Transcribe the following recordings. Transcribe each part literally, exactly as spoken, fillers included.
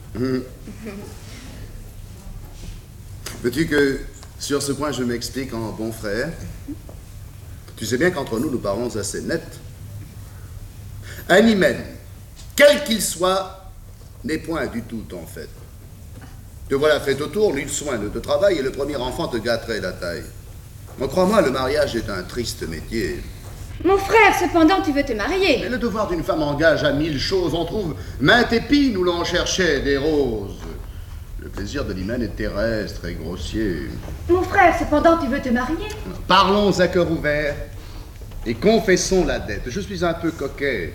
Mmh. Veux-tu que, sur ce point, je m'explique en bon frère? Tu sais bien qu'entre nous, nous parlons assez net. Un hymen, quel qu'il soit, n'est point du tout ton fait. Te voilà fait autour, nul soin de te travail, et le premier enfant te gâterait la taille. Mais crois-moi, le mariage est un triste métier. Mon frère, cependant, tu veux te marier. Mais le devoir d'une femme engage à mille choses. On trouve maintes épines où l'on cherchait des roses. Le plaisir de l'hymen est terrestre et grossier. Mon frère, cependant, tu veux te marier. Parlons à cœur ouvert et confessons la dette. Je suis un peu coquet.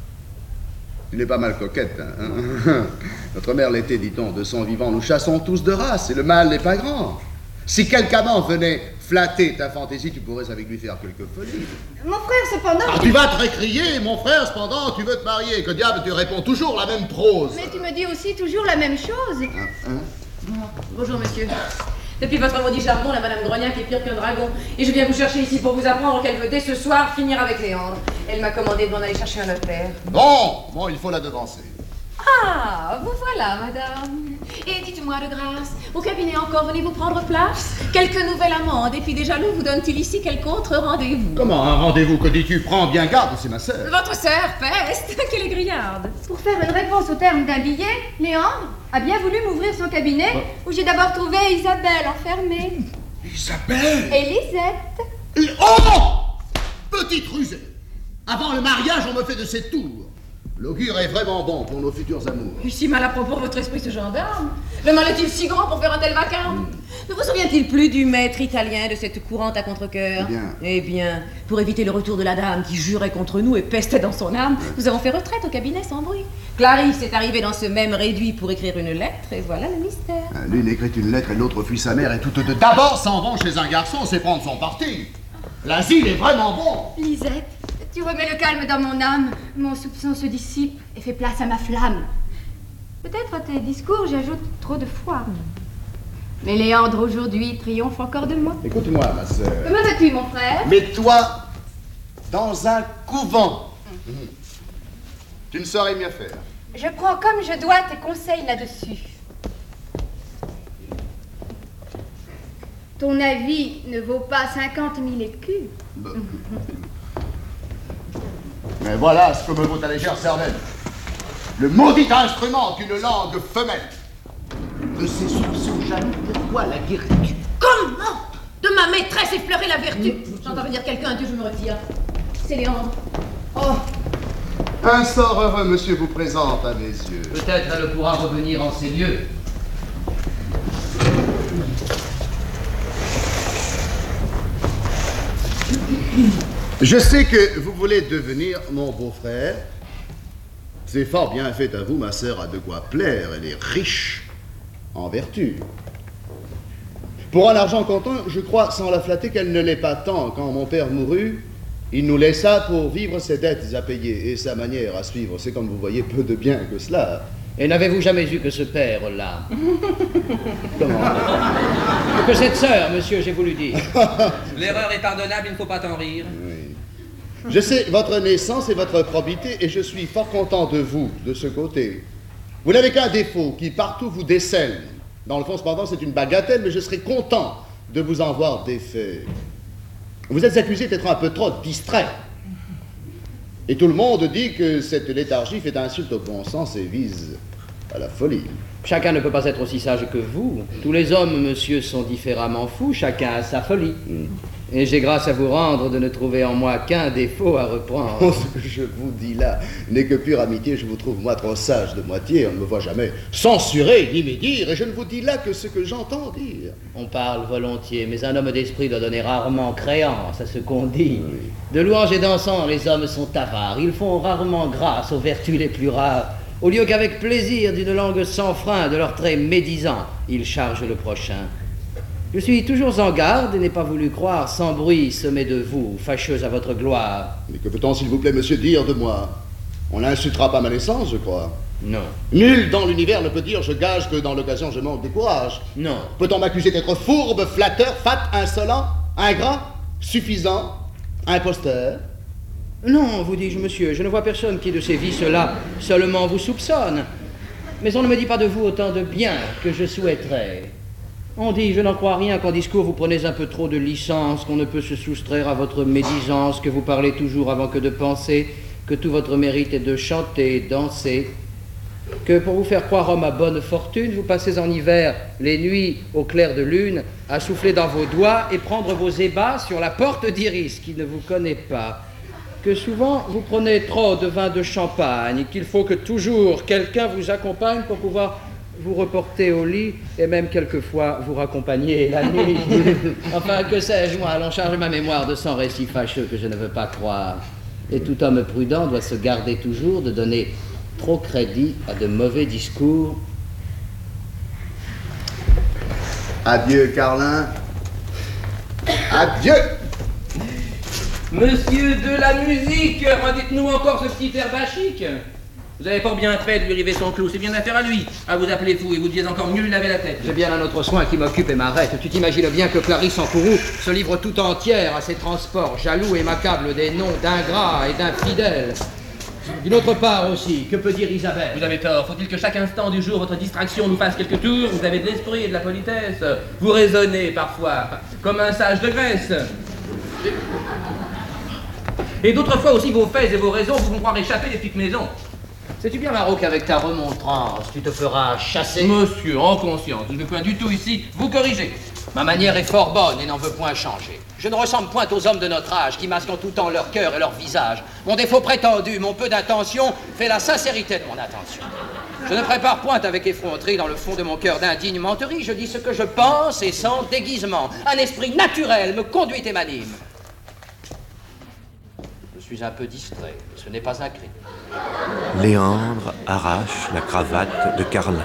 Tu n'es pas mal coquette, hein? Notre mère l'était, dit-on, de son vivant. Nous chassons tous de race et le mal n'est pas grand. Si quelqu'un venait flatter ta fantaisie, tu pourrais avec lui faire quelques folies. Mon frère, cependant... Ah, tu vas te récrier, mon frère, cependant, tu veux te marier. Que diable, tu réponds toujours la même prose. Mais tu me dis aussi toujours la même chose. Hein, hein? Bon, bonjour, monsieur. Depuis votre maudit charbon, la madame Grognac est pire qu'un dragon. Et je viens vous chercher ici pour vous apprendre qu'elle veut dès ce soir finir avec Léandre. Elle m'a commandé de m'en aller chercher un notaire. Bon, bon, il faut la devancer. Ah, vous voilà, madame. Et dites-moi de grâce, au cabinet encore, venez-vous prendre place? Quelques nouvelles amandes, et puis des jaloux vous donnent-ils ici quelque autre rendez-vous? Comment un rendez-vous? Que dis-tu? Prends bien garde, c'est ma sœur. Votre sœur, peste, qu'elle est grillarde. Pour faire une réponse au terme d'un billet, Léandre a bien voulu m'ouvrir son cabinet, oh. où j'ai d'abord trouvé Isabelle enfermée. Isabelle? Et Lisette. Et... Oh! Petite rusée! Avant le mariage, on me fait de ces tours. L'augure est vraiment bon pour nos futurs amours. Si mal à propos votre esprit ce gendarme. Le mal est-il si grand pour faire un tel vacarme? mm. Ne vous souvient-il plus du maître italien de cette courante à contre-cœur? Eh bien. Eh bien, pour éviter le retour de la dame qui jurait contre nous et pestait dans son âme, nous avons fait retraite au cabinet sans bruit. Clarisse est arrivée dans ce même réduit pour écrire une lettre, et voilà le mystère. Ah, l'une écrit une lettre et l'autre fuit sa mère, et toutes deux d'abord s'en vont chez un garçon, c'est prendre son parti. L'asile est vraiment bon. Lisette, tu remets le calme dans mon âme. Mon soupçon se dissipe et fait place à ma flamme. Peut-être à tes discours j'ajoute trop de foi. Mais Léandre aujourd'hui triomphe encore de moi. Écoute-moi, ma sœur. Comment vas-tu, mon frère? Mets-toi dans un couvent. Mmh. Tu ne saurais mieux faire. Je prends comme je dois tes conseils là-dessus. Ton avis ne vaut pas cinquante mille écus. Bah. Mais voilà ce que me vaut ta légère cervelle. Le maudit instrument qu'une langue femelle. De ces soupçons jaloux, pourquoi la guéris-tu? Comment? De ma maîtresse effleurer la vertu? J'entends venir quelqu'un, Dieu, je me retire. C'est Léandre. Oh! Un sort heureux, monsieur, vous présente à mes yeux. Peut-être elle pourra revenir en ces lieux. Je sais que vous voulez devenir mon beau-frère. C'est fort bien fait à vous, ma sœur a de quoi plaire. Elle est riche en vertu. Pour un argent comptant, je crois, sans la flatter, qu'elle ne l'est pas tant. Quand mon père mourut, il nous laissa pour vivre ses dettes à payer et sa manière à suivre. C'est comme vous voyez peu de bien que cela. Et n'avez-vous jamais eu que ce père-là? Comment? Que cette sœur, monsieur, j'ai voulu dire. L'erreur est pardonnable, il ne faut pas t'en rire. Oui. Je sais votre naissance et votre probité, et je suis fort content de vous, de ce côté. Vous n'avez qu'un défaut qui partout vous décèle. Dans le fond, cependant, c'est une bagatelle, mais je serai content de vous en voir défait. Vous êtes accusé d'être un peu trop distrait. Et tout le monde dit que cette léthargie fait insulte au bon sens et vise à la folie. Chacun ne peut pas être aussi sage que vous. Tous les hommes, monsieur, sont différemment fous, chacun a sa folie. Mm. Et j'ai grâce à vous rendre de ne trouver en moi qu'un défaut à reprendre. Oh, ce que je vous dis là n'est que pure amitié. Je vous trouve, moi, trop sage de moitié. On ne me voit jamais censurer ni médire, et je ne vous dis là que ce que j'entends dire. On parle volontiers, mais un homme d'esprit doit donner rarement créance à ce qu'on dit. Oui. De louanges et d'encens, les hommes sont avares. Ils font rarement grâce aux vertus les plus rares. Au lieu qu'avec plaisir d'une langue sans frein, de leurs traits médisants, ils chargent le prochain. Je suis toujours en garde et n'ai pas voulu croire sans bruit semé de vous, fâcheuse à votre gloire. Mais que peut-on, s'il vous plaît, monsieur, dire de moi? On n'insultera pas ma naissance, je crois. Non. Nul dans l'univers ne peut dire, je gage que dans l'occasion je manque de courage. Non. Peut-on m'accuser d'être fourbe, flatteur, fat, insolent, ingrat, suffisant, imposteur? Non, vous dis-je, monsieur, je ne vois personne qui de ces vices-là seulement vous soupçonne. Mais on ne me dit pas de vous autant de bien que je souhaiterais. On dit, je n'en crois rien, qu'en discours vous prenez un peu trop de licence, qu'on ne peut se soustraire à votre médisance, que vous parlez toujours avant que de penser, que tout votre mérite est de chanter, danser, que pour vous faire croire homme à bonne fortune, vous passez en hiver les nuits au clair de lune à souffler dans vos doigts et prendre vos ébats sur la porte d'Iris qui ne vous connaît pas, que souvent vous prenez trop de vin de champagne, qu'il faut que toujours quelqu'un vous accompagne pour pouvoir vous reporter au lit et même quelquefois vous raccompagner la nuit. Enfin, que sais-je, moi, allons charger ma mémoire de cent récits fâcheux que je ne veux pas croire. Et tout homme prudent doit se garder toujours de donner trop crédit à de mauvais discours. Adieu, Carlin. Adieu. Monsieur de la musique, redites-nous encore ce petit air bachique. Vous avez fort bien fait de lui river son clou, c'est bien affaire à lui. À vous appeler fou et vous deviez encore mieux lui laver la tête. J'ai bien un autre soin qui m'occupe et m'arrête. Tu t'imagines bien que Clarisse en courroux se livre tout entière à ces transports jaloux et m'accable des noms d'ingrats et d'infidèles. D'une autre part aussi, que peut dire Isabelle? Vous avez tort, faut-il que chaque instant du jour votre distraction nous fasse quelques tours? Vous avez de l'esprit et de la politesse. Vous raisonnez parfois, comme un sage de Grèce. Et d'autres fois aussi vos faits et vos raisons vous font croire échapper des petites maisons. Sais-tu bien, Marot, qu'avec ta remontrance, tu te feras chasser? Monsieur, en conscience, je ne veux point du tout ici vous corriger. Ma manière est fort bonne et n'en veut point changer. Je ne ressemble point aux hommes de notre âge qui masquent en tout temps leur cœur et leur visage. Mon défaut prétendu, mon peu d'intention, fait la sincérité de mon attention. Je ne prépare point avec effronterie dans le fond de mon cœur d'indigne menterie. Je dis ce que je pense et sans déguisement. Un esprit naturel me conduit et m'anime. Je suis un peu distrait, ce n'est pas un crime. Léandre arrache la cravate de Carlin.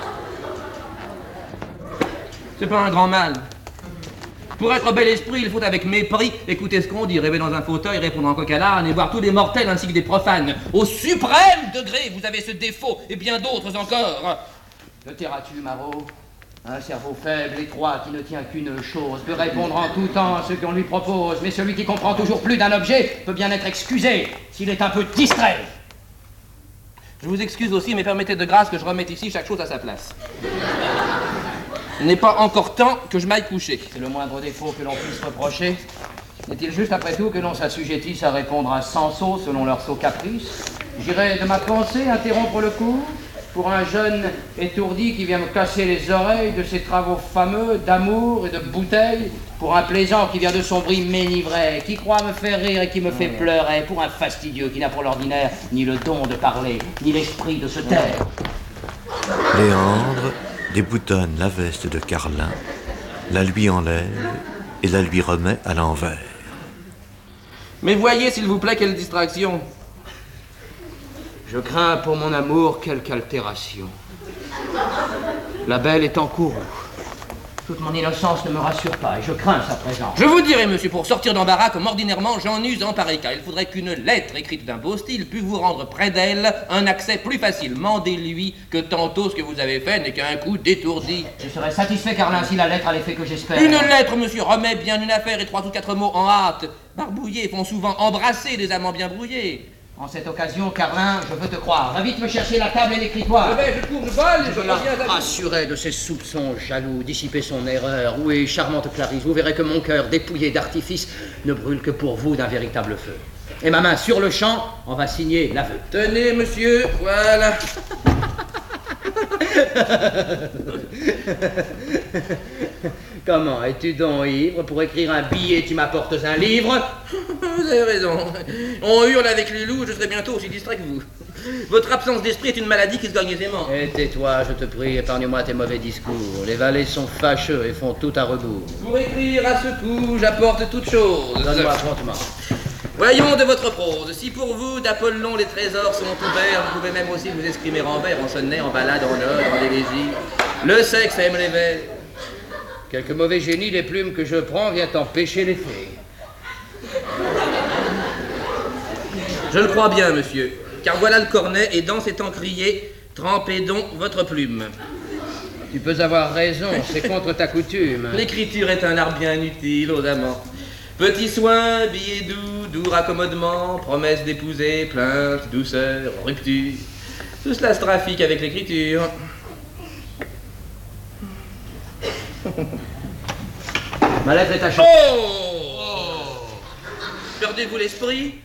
C'est pas un grand mal. Pour être bel esprit, il faut avec mépris écouter ce qu'on dit, rêver dans un fauteuil, répondre en coq à l'âne et voir tous les mortels ainsi que des profanes. Au suprême degré, vous avez ce défaut et bien d'autres encore. Que tairas-tu, Marot? Un cerveau faible, étroit, qui ne tient qu'une chose, peut répondre en tout temps à ce qu'on lui propose, mais celui qui comprend toujours plus d'un objet peut bien être excusé s'il est un peu distrait. Je vous excuse aussi, mais permettez de grâce que je remette ici chaque chose à sa place. Il n'est pas encore temps que je m'aille coucher. C'est le moindre défaut que l'on puisse reprocher. N'est-il juste après tout que l'on s'assujettisse à répondre à cent sots selon leur sot caprice? J'irai de ma pensée interrompre le cours pour un jeune étourdi qui vient me casser les oreilles de ses travaux fameux d'amour et de bouteilles, pour un plaisant qui vient de sombrer m'enivrer, qui croit me faire rire et qui me fait pleurer, pour un fastidieux qui n'a pour l'ordinaire ni le don de parler, ni l'esprit de se taire. Léandre déboutonne la veste de Carlin, la lui enlève et la lui remet à l'envers. Mais voyez, s'il vous plaît, quelle distraction. Je crains pour mon amour quelque altération. La belle est en courroux. Toute mon innocence ne me rassure pas et je crains sa présence. Je vous dirai, monsieur, pour sortir d'embarras comme ordinairement j'en use en pareil cas. Il faudrait qu'une lettre écrite d'un beau style puisse vous rendre près d'elle un accès plus facile. Mandez-lui que tantôt ce que vous avez fait n'est qu'un coup d'étourdi. Je serais satisfait, Carlin, si la lettre a l'effet que j'espère. Une lettre, monsieur, remet bien une affaire et trois ou quatre mots en hâte. Barbouillés font souvent embrasser des amants bien brouillés. En cette occasion, Carlin, je veux te croire. Va vite me chercher la table et l'écritoire. Je vais, je cours, je vole, je Je la reviens à vous. rassurer de ses soupçons jaloux, dissiper son erreur. Oui, charmante Clarisse, vous verrez que mon cœur, dépouillé d'artifice, ne brûle que pour vous d'un véritable feu. Et ma main sur le champ, on va signer l'aveu. Tenez, monsieur, voilà. Comment, es-tu donc ivre? Pour écrire un billet, tu m'apportes un livre? Vous avez raison. On hurle avec les loups, je serai bientôt aussi distrait que vous. Votre absence d'esprit est une maladie qui se gagne aisément. Et tais-toi, je te prie, épargne-moi tes mauvais discours. Les valets sont fâcheux et font tout à rebours. Pour écrire à ce coup, j'apporte toutes choses. Donne-moi promptement. Voyons de votre prose. Si pour vous, d'Apollon, les trésors sont ouverts, vous pouvez même aussi vous exprimer en vers, en sonnet, en ballade, en ode, en élégie. Le sexe aime les vers. Quelque mauvais génie, les plumes que je prends vient empêcher l'effet. Je le crois bien, monsieur. Car voilà le cornet, et dans cet encrier, trempez donc votre plume. Tu peux avoir raison, c'est contre ta coutume. L'écriture est un art bien utile aux amants. Petits soins, billets doux, doux raccommodements, promesses d'épouser, plaintes, douceur, rupture. Tout cela se trafique avec l'écriture. Ma lettre est achevée. Oh, perdez-vous l'esprit?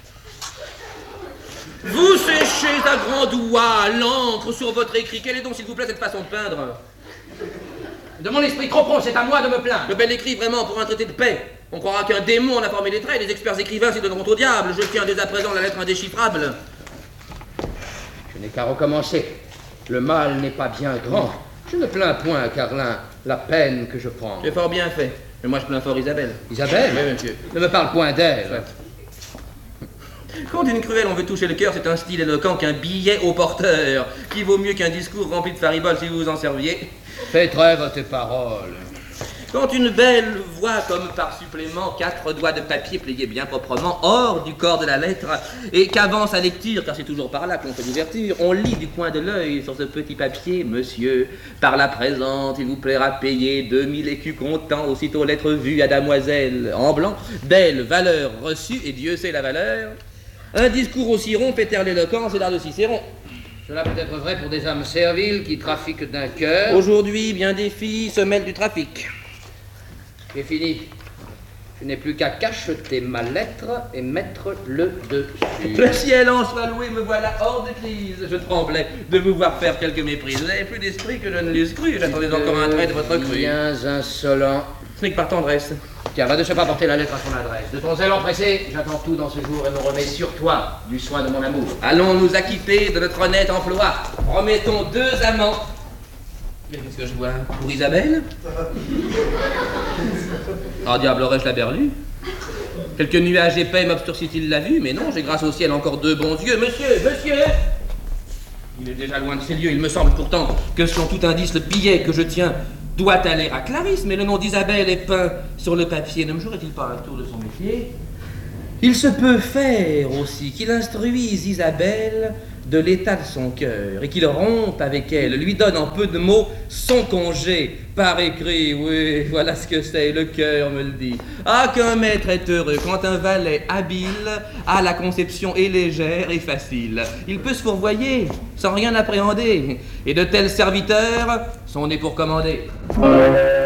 Vous séchez à grands doigts l'encre sur votre écrit. Quelle est donc, s'il vous plaît, cette façon de peindre? De mon esprit trop prompt, c'est à moi de me plaindre. Le bel écrit, vraiment, pour un traité de paix. On croira qu'un démon en a formé les traits, les experts écrivains s'y donneront au diable. Je tiens dès à présent la lettre indéchiffrable. Je n'ai qu'à recommencer. Le mal n'est pas bien grand. Je ne plains point, Carlin, la peine que je prends. J'ai fort bien fait. Mais moi, je plains fort Isabelle. Isabelle? Oui, monsieur. Ne me parle point d'elle. Quand d'une cruelle on veut toucher le cœur, c'est un style éloquent qu'un billet au porteur, qui vaut mieux qu'un discours rempli de fariboles si vous vous en serviez. Fais trêve à tes paroles. Quand une belle voit comme par supplément quatre doigts de papier pliés bien proprement hors du corps de la lettre, et qu'avance sa lecture, car c'est toujours par là qu'on fait l'ouverture, on lit du coin de l'œil sur ce petit papier: monsieur, par la présente, il vous plaira payer deux mille écus comptant, aussitôt lettre vue à damoiselle, en blanc, belle valeur reçue, et Dieu sait la valeur. Un discours aussi rond fait taire l'éloquence et l'art de Cicéron. Cela peut être vrai pour des âmes serviles qui trafiquent d'un cœur. Aujourd'hui, bien des filles se mêlent du trafic. C'est fini. Je n'ai plus qu'à cacheter ma lettre et mettre le dessus. Le ciel en soit loué, me voilà hors de crise. Je tremblais de vous voir faire quelques méprises. Vous n'avez plus d'esprit que je ne l'eusse cru. J'attendais encore un trait de votre cru. Bien insolent. Ce n'est que par tendresse. Tiens, va de ce pas porter la lettre à son adresse. De ton zèle empressé, j'attends tout dans ce jour et me remets sur toi du soin de mon amour. Allons nous acquitter de notre honnête emploi. Remettons deux amants. Mais qu'est-ce que je vois? Pour Isabelle? Ah, diable, aurais-je la berlue? Quelques nuages épais m'obscurcient-ils la vue? Mais non, j'ai grâce au ciel encore deux bons yeux. Monsieur, monsieur! Il est déjà loin de ces lieux. Il me semble pourtant que selon tout indice, le billet que je tiens doit aller à Clarisse, mais le nom d'Isabelle est peint sur le papier. Ne me jouerait-il pas un tour de son métier? Il se peut faire aussi qu'il instruise Isabelle de l'état de son cœur et qu'il rompe avec elle, lui donne en peu de mots son congé par écrit. Oui, voilà ce que c'est, le cœur me le dit. Ah, qu'un maître est heureux quand un valet habile a la conception est légère et facile. Il peut se fourvoyer sans rien appréhender, et de tels serviteurs sont nés pour commander.